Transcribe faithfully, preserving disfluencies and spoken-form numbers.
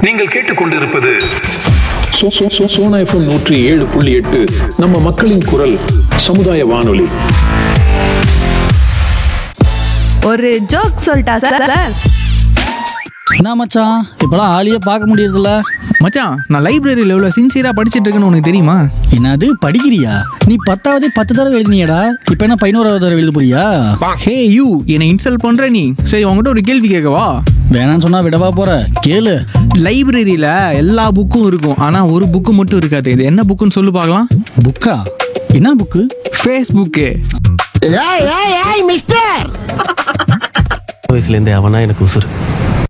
நீங்கள் கேட்டுக்கொண்டிருப்பது so- so- so- Sona FM நூற்றி ஏழு புள்ளி எட்டு நம்ம மக்களின் குரல் சமுதாய வானொலி. ஒரு ஜோக் சொல்லிட்டா சார்? என்ன மச்சான் இப்பெல்லாம் ஆளையே பார்க்க முடியறதில்ல. மச்சான், நான் லைப்ரரியில் எவ்வளோ சின்சியராக படிச்சுட்டு இருக்கேன்னு உனக்கு தெரியுமா? என்னது படிக்கிறியா? நீ பத்தாவது பத்து தடவை எழுதினியடா, இப்போ என்ன பதினோராவது தடவை எழுத போறியா? ஹே யூ, என்னை இன்சல்ட் பண்ணுற நீ. சரி, உங்ககிட்ட ஒரு கேள்வி கேட்கவா? வேணான்னு சொன்னா விடவா போற? கேளு. லைப்ரரியில் எல்லா புக்கும் இருக்கும், ஆனால் ஒரு புக்கு மட்டும் இருக்காது. இது என்ன புக்குன்னு சொல்லு பார்க்கலாம். புக்கா? என்ன புக்கு? ஃபேஸ்புக்கு. வயசுலேருந்தே அவனா எனக்கு உசுறு.